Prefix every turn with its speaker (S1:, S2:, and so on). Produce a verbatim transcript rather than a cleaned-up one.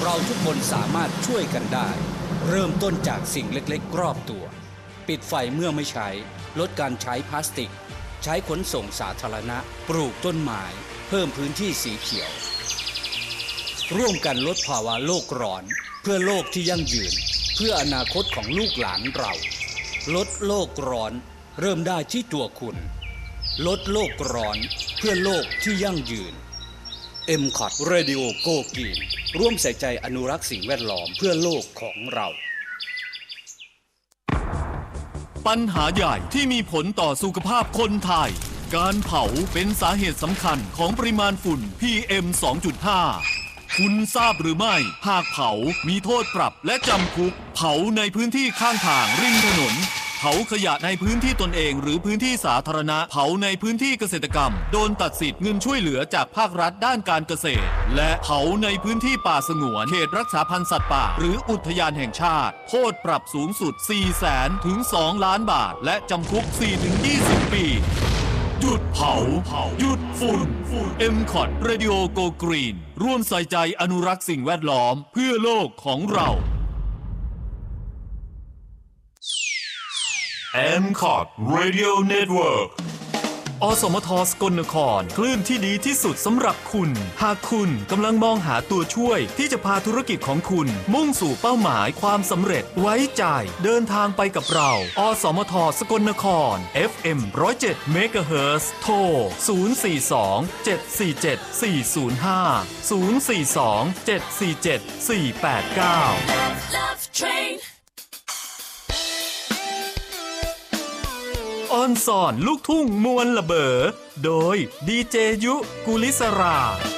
S1: เราทุกคนสามารถช่วยกันได้เริ่มต้นจากสิ่งเล็กๆรอบตัวปิดไฟเมื่อไม่ใช้ลดการใช้พลาสติกใช้ขนส่งสาธารณะปลูกต้นไม้เพิ่มพื้นที่สีเขียวร่วมกันลดภาวะโลกร้อนเพื่อโลกที่ยั่งยืนเพื่ออนาคตของลูกหลานเราลดโลกร้อนเริ่มได้ที่ตัวคุณลดโลกร้อนเพื่อโลกที่ยั่งยืน เอ็ม คอท Radio Go Green ร่วมใส่ใจอนุรักษ์สิ่งแวดล้อมเพื่อโลกของเรา
S2: ปัญหาใหญ่ที่มีผลต่อสุขภาพคนไทยการเผาเป็นสาเหตุสำคัญของปริมาณฝุ่น พี เอ็ม สองจุดห้า คุณทราบหรือไม่หากเผามีโทษปรับและจำคุกเผาในพื้นที่ข้างทางริมถนนเผาขยะในพื้นที่ตนเองหรือพื้นที่สาธารณะเผาในพื้นที่เกษตรกรรมโดนตัดสิทธิ์เงินช่วยเหลือจากภาครัฐด้านการเกษตรและเผาในพื้นที่ป่าสงวนเขตรักษาพันธุ์สัตว์ป่าหรืออุทยานแห่งชาติโทษปรับสูงสุด สี่แสน ถึง สอง ล้านบาทและจำคุก สี่ถึงยี่สิบ ปีหยุดเผาหยุดฝุ่น เอ็ม คอท Radio Go Green ร่วมใส่ใจอนุรักษ์สิ่งแวดล้อมเพื่อโลกของเรา เอ็ม คอท Radio Network อสมทสกลนครคลื่นที่ดีที่สุดสำหรับคุณหากคุณกำลังมองหาตัวช่วยที่จะพาธุรกิจของคุณมุ่งสู่เป้าหมายความสำเร็จไว้ใจเดินทางไปกับเราอสมทสกลนคร เอฟ เอ็ม หนึ่งศูนย์เจ็ด เมกะเฮิรตซ์ โทร ศูนย์ สี่ สอง เจ็ด สี่ เจ็ด สี่ ศูนย์ ห้า ศูนย์ สี่ สอง เจ็ด สี่ เจ็ด สี่ แปด เก้าออนซอนลูกทุ่งมวลระเบอโดยดีเจยุกุลิศรา